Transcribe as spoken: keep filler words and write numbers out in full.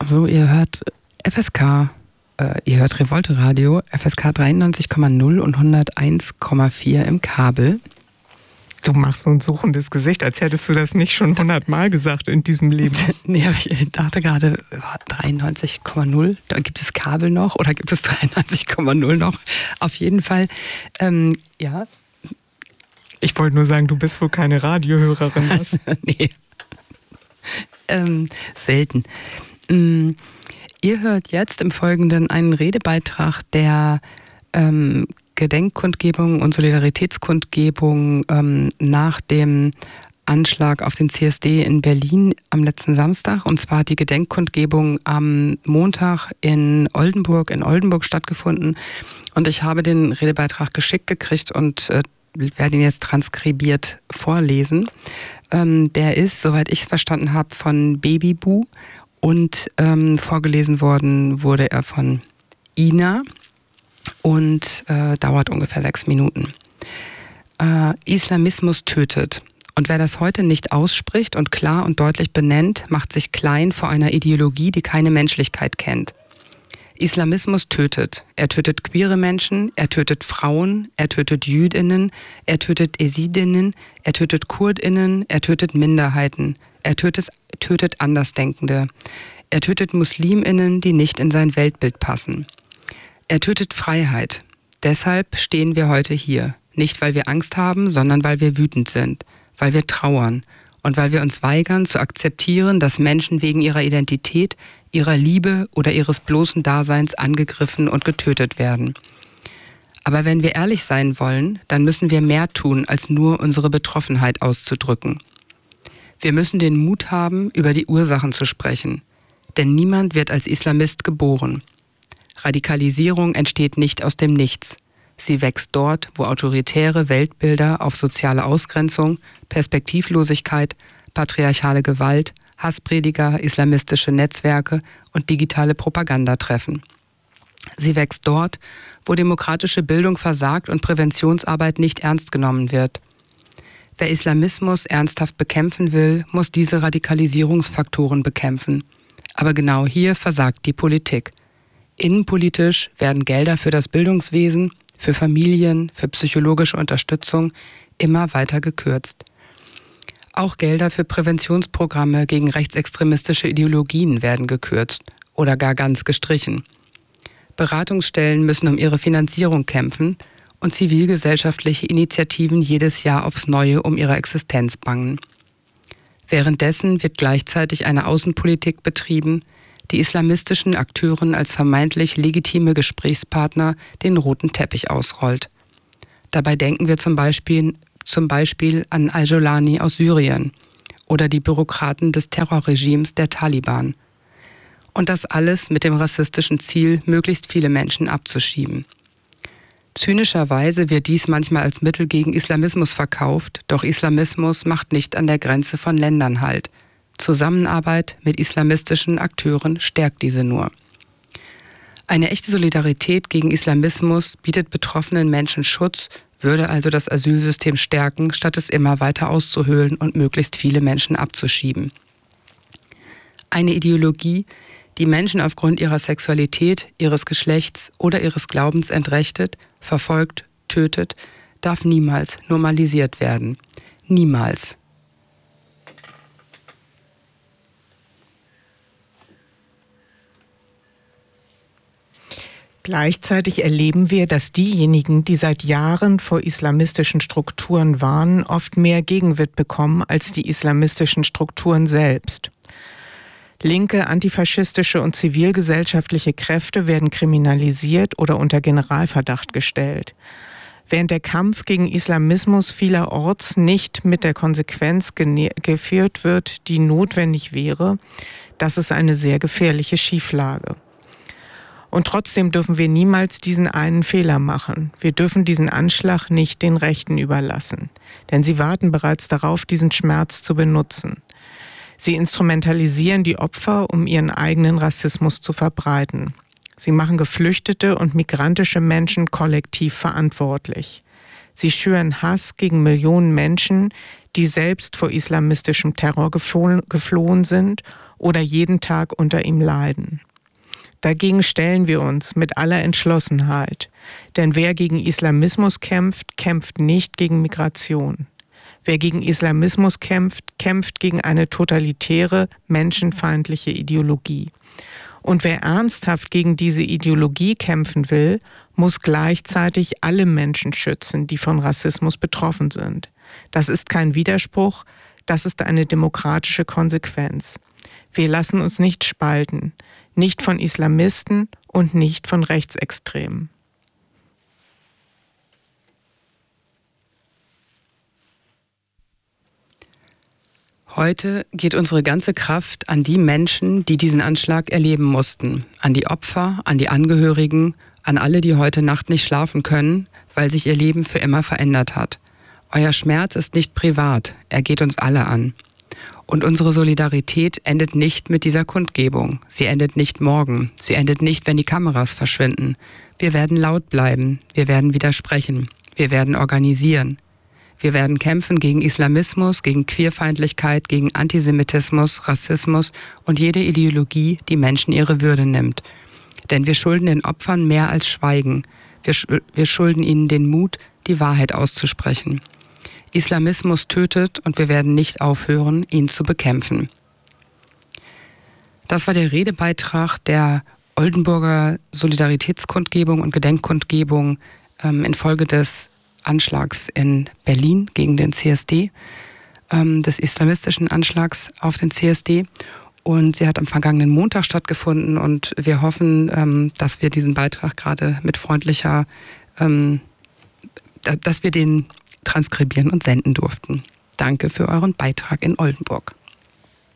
So, ihr hört F S K, äh, ihr hört Revolte Radio, F S K dreiundneunzig Komma null und hunderteins Komma vier im Kabel. Du machst so ein suchendes Gesicht, als hättest du das nicht schon hundertmal gesagt in diesem Leben. Nee, aber ich dachte gerade, dreiundneunzig Komma null, da gibt es Kabel noch oder gibt es dreiundneunzig Komma null noch? Auf jeden Fall, ähm, ja. Ich wollte nur sagen, du bist wohl keine Radiohörerin. Was? Nee, ähm, selten. Ähm, ihr hört jetzt im Folgenden einen Redebeitrag der ähm, Gedenkkundgebung und Solidaritätskundgebung ähm, nach dem Anschlag auf den C S D in Berlin am letzten Samstag. Und zwar hat die Gedenkkundgebung am Montag in Oldenburg, in Oldenburg stattgefunden. Und ich habe den Redebeitrag geschickt gekriegt und äh, werde ihn jetzt transkribiert vorlesen. Ähm, der ist, soweit ich es verstanden habe, von Babybu und ähm, vorgelesen worden wurde er von Ina. Und äh, dauert ungefähr sechs Minuten. Äh, Islamismus tötet. Und wer das heute nicht ausspricht und klar und deutlich benennt, macht sich klein vor einer Ideologie, die keine Menschlichkeit kennt. Islamismus tötet. Er tötet queere Menschen, er tötet Frauen, er tötet Jüdinnen, er tötet Esidinnen, er tötet Kurdinnen, er tötet Minderheiten, er tötet, tötet Andersdenkende. Er tötet Musliminnen, die nicht in sein Weltbild passen. Er tötet Freiheit. Deshalb stehen wir heute hier. Nicht, weil wir Angst haben, sondern weil wir wütend sind, weil wir trauern und weil wir uns weigern zu akzeptieren, dass Menschen wegen ihrer Identität, ihrer Liebe oder ihres bloßen Daseins angegriffen und getötet werden. Aber wenn wir ehrlich sein wollen, dann müssen wir mehr tun, als nur unsere Betroffenheit auszudrücken. Wir müssen den Mut haben, über die Ursachen zu sprechen. Denn niemand wird als Islamist geboren. Radikalisierung entsteht nicht aus dem Nichts. Sie wächst dort, wo autoritäre Weltbilder auf soziale Ausgrenzung, Perspektivlosigkeit, patriarchale Gewalt, Hassprediger, islamistische Netzwerke und digitale Propaganda treffen. Sie wächst dort, wo demokratische Bildung versagt und Präventionsarbeit nicht ernst genommen wird. Wer Islamismus ernsthaft bekämpfen will, muss diese Radikalisierungsfaktoren bekämpfen. Aber genau hier versagt die Politik. Innenpolitisch werden Gelder für das Bildungswesen, für Familien, für psychologische Unterstützung immer weiter gekürzt. Auch Gelder für Präventionsprogramme gegen rechtsextremistische Ideologien werden gekürzt oder gar ganz gestrichen. Beratungsstellen müssen um ihre Finanzierung kämpfen und zivilgesellschaftliche Initiativen jedes Jahr aufs Neue um ihre Existenz bangen. Währenddessen wird gleichzeitig eine Außenpolitik betrieben, die islamistischen Akteuren als vermeintlich legitime Gesprächspartner den roten Teppich ausrollt. Dabei denken wir zum Beispiel, zum Beispiel an Al-Jolani aus Syrien oder die Bürokraten des Terrorregimes der Taliban. Und das alles mit dem rassistischen Ziel, möglichst viele Menschen abzuschieben. Zynischerweise wird dies manchmal als Mittel gegen Islamismus verkauft, doch Islamismus macht nicht an der Grenze von Ländern Halt. Zusammenarbeit mit islamistischen Akteuren stärkt diese nur. Eine echte Solidarität gegen Islamismus bietet betroffenen Menschen Schutz, würde also das Asylsystem stärken, statt es immer weiter auszuhöhlen und möglichst viele Menschen abzuschieben. Eine Ideologie, die Menschen aufgrund ihrer Sexualität, ihres Geschlechts oder ihres Glaubens entrechtet, verfolgt, tötet, darf niemals normalisiert werden. Niemals. Gleichzeitig erleben wir, dass diejenigen, die seit Jahren vor islamistischen Strukturen warnen, oft mehr Gegenwind bekommen als die islamistischen Strukturen selbst. Linke, antifaschistische und zivilgesellschaftliche Kräfte werden kriminalisiert oder unter Generalverdacht gestellt. Während der Kampf gegen Islamismus vielerorts nicht mit der Konsequenz gene- geführt wird, die notwendig wäre, das ist eine sehr gefährliche Schieflage. Und trotzdem dürfen wir niemals diesen einen Fehler machen. Wir dürfen diesen Anschlag nicht den Rechten überlassen. Denn sie warten bereits darauf, diesen Schmerz zu benutzen. Sie instrumentalisieren die Opfer, um ihren eigenen Rassismus zu verbreiten. Sie machen geflüchtete und migrantische Menschen kollektiv verantwortlich. Sie schüren Hass gegen Millionen Menschen, die selbst vor islamistischem Terror geflohen, geflohen sind oder jeden Tag unter ihm leiden. Dagegen stellen wir uns mit aller Entschlossenheit, denn wer gegen Islamismus kämpft, kämpft nicht gegen Migration. Wer gegen Islamismus kämpft, kämpft gegen eine totalitäre, menschenfeindliche Ideologie. Und wer ernsthaft gegen diese Ideologie kämpfen will, muss gleichzeitig alle Menschen schützen, die von Rassismus betroffen sind. Das ist kein Widerspruch, das ist eine demokratische Konsequenz. Wir lassen uns nicht spalten, nicht von Islamisten und nicht von Rechtsextremen. Heute geht unsere ganze Kraft an die Menschen, die diesen Anschlag erleben mussten, an die Opfer, an die Angehörigen, an alle, die heute Nacht nicht schlafen können, weil sich ihr Leben für immer verändert hat. Euer Schmerz ist nicht privat, er geht uns alle an. Und unsere Solidarität endet nicht mit dieser Kundgebung. Sie endet nicht morgen. Sie endet nicht, wenn die Kameras verschwinden. Wir werden laut bleiben. Wir werden widersprechen. Wir werden organisieren. Wir werden kämpfen gegen Islamismus, gegen Queerfeindlichkeit, gegen Antisemitismus, Rassismus und jede Ideologie, die Menschen ihre Würde nimmt. Denn wir schulden den Opfern mehr als Schweigen. Wir, wir schulden ihnen den Mut, die Wahrheit auszusprechen. Islamismus tötet und wir werden nicht aufhören, ihn zu bekämpfen. Das war der Redebeitrag der Oldenburger Solidaritätskundgebung und Gedenkkundgebung ähm, infolge des Anschlags in Berlin gegen den C S D, ähm, des islamistischen Anschlags auf den C S D. Und sie hat am vergangenen Montag stattgefunden und wir hoffen, ähm, dass wir diesen Beitrag gerade mit freundlicher, ähm, dass wir den transkribieren und senden durften. Danke für euren Beitrag in Oldenburg.